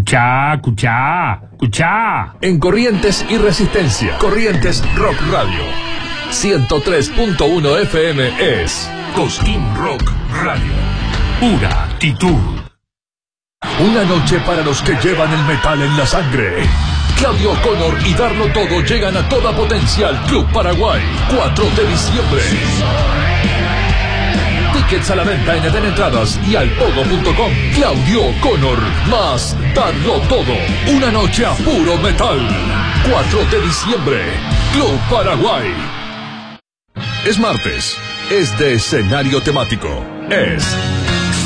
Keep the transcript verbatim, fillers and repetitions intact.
Escuchá, escuchá, escuchá. En Corrientes y Resistencia, Corrientes Rock Radio. ciento tres punto uno F M es Cosquín Rock Radio. Pura actitud. Una noche para los que llevan el metal en la sangre. Claudio O'Connor y Darlo Todo llegan a toda potencia al Club Paraguay. cuatro de diciembre. Tickets a la venta en Eden Entradas y al pogo punto com. Claudio O'Connor más Darlo Todo. Una noche a puro metal. cuatro de diciembre. Club Paraguay. Es martes. Es de escenario temático. Es